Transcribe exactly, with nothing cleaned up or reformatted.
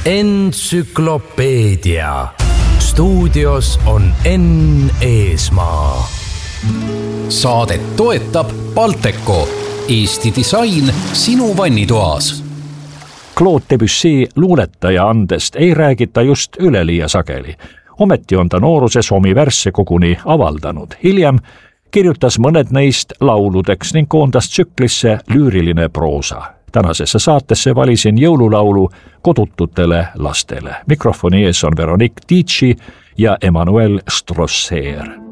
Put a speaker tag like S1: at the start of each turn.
S1: Entsüklopeedia. Stuudios on Enn Eesmaa.
S2: Saadet toetab Balteco, Eesti disain sinu vannitoas.
S3: Claude Debussy luuletaja andest ei räägita just üleliia sageli. Ometi on ta nooruses omi värsse koguni avaldanud. Hiljem kirjutas mõned neist lauludeks ning koondas tsüklisse lüüriline proosa. Tänasesse saatesse valisin jõululaulu kodututele lastele. Mikrofoni ees on Veronique Dietschy ja Emmanuel Strosser.